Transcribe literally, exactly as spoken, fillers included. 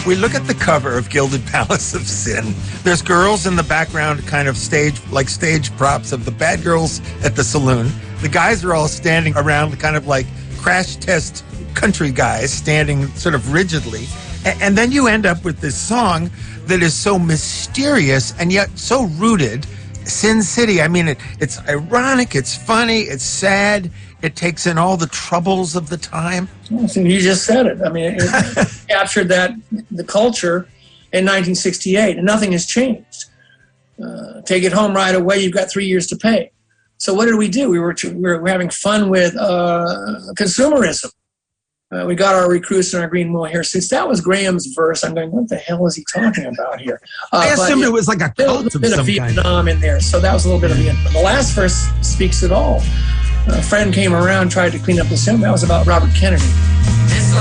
We look at the cover of Gilded Palace of Sin. There's girls in the background, kind of stage, like stage props of the bad girls at the saloon. The guys are all standing around, kind of like crash test country guys, standing sort of rigidly. And then you end up with this song that is so mysterious and yet so rooted. Sin City, I mean, it, it's ironic, it's funny, it's sad, it takes in all the troubles of the time. You just said it. I mean, it captured that, the culture in nineteen sixty-eight, and nothing has changed. Uh, take it home right away, you've got three years to pay. So what did we do? We were, we were having fun with uh, consumerism. Uh, we got our recruits in our green mohair suits. That was Graham's verse. I'm going, what the hell is he talking about here? Uh, I assumed but, it was like a cult of some kind. A bit of Vietnam in there, so that was a little bit of Vietnam. The last verse speaks it all. A friend came around, tried to clean up the sin. That was about Robert Kennedy.